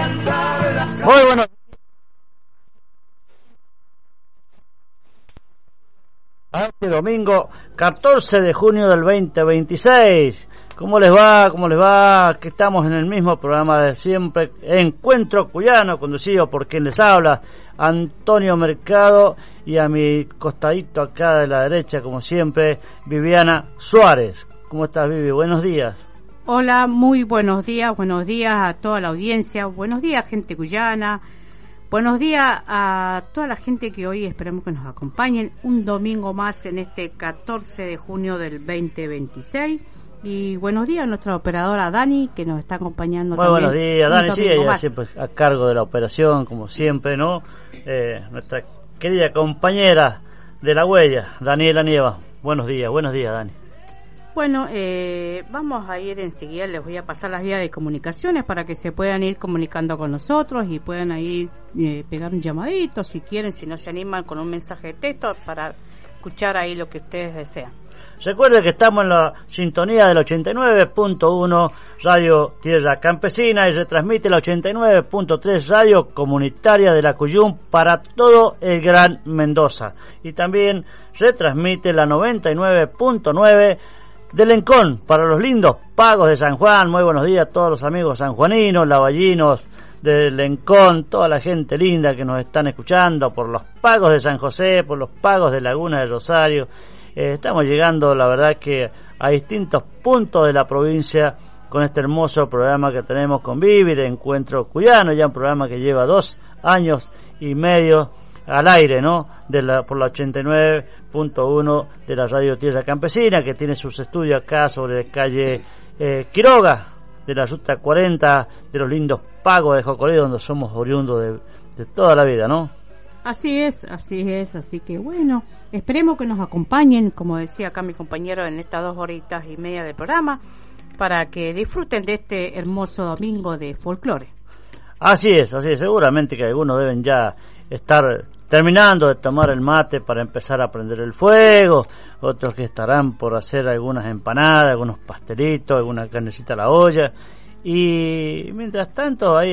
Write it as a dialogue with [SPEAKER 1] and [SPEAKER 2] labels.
[SPEAKER 1] Muy buenos este domingo 14 de junio del 2026. ¿Cómo les va? ¿Cómo les va? Que estamos en el mismo programa de siempre, Encuentro Cuyano, conducido por quien les habla, Antonio Mercado, y a mi costadito acá de la derecha, como siempre, Viviana Suárez. ¿Cómo estás, Vivi? Buenos días.
[SPEAKER 2] Hola, muy buenos días a toda la audiencia, buenos días, gente cuyana. Buenos días a toda la gente que hoy esperamos que nos acompañen un domingo más en este 14 de junio del 2026. Y buenos días a nuestra operadora Dani, que nos está acompañando.
[SPEAKER 1] Muy buenos días, Dani, sí, ella
[SPEAKER 2] más.
[SPEAKER 1] Siempre a cargo de la operación, como siempre, ¿no? Nuestra querida compañera de la huella, Daniela Nieva. Buenos días, Dani.
[SPEAKER 2] Bueno, vamos a ir enseguida, les voy a pasar las vías de comunicaciones para que se puedan ir comunicando con nosotros y puedan ahí pegar un llamadito si quieren, si no se animan con un mensaje de texto para escuchar ahí lo que ustedes desean.
[SPEAKER 1] Recuerden que estamos en la sintonía del 89.1 Radio Tierra Campesina y se transmite la 89.3 Radio Comunitaria de la Cuyum para todo el Gran Mendoza. Y también se transmite la 99.9 de Lencón para los lindos pagos de San Juan. Muy buenos días a todos los amigos sanjuaninos, lavallinos de Lencón, toda la gente linda que nos están escuchando por los pagos de San José, por los pagos de Laguna del Rosario. Estamos llegando, la verdad, que a distintos puntos de la provincia con este hermoso programa que tenemos con Vivi de Encuentro Cuyano, ya un programa que lleva 2 años y medio al aire, ¿no? Por la 89.1 de la Radio Tierra Campesina, que tiene sus estudios acá sobre calle Quiroga, de la ruta 40, de los lindos pagos de Jocolí, donde somos oriundos de toda la vida, ¿no?
[SPEAKER 2] Así es, así que bueno, esperemos que nos acompañen, como decía acá mi compañero, en estas 2 horitas y media del programa, para que disfruten de este hermoso domingo de folclore.
[SPEAKER 1] Así es, seguramente que algunos deben ya estar terminando de tomar el mate para empezar a prender el fuego, otros que estarán por hacer algunas empanadas, algunos pastelitos, alguna carnecita a la olla, y mientras tanto ahí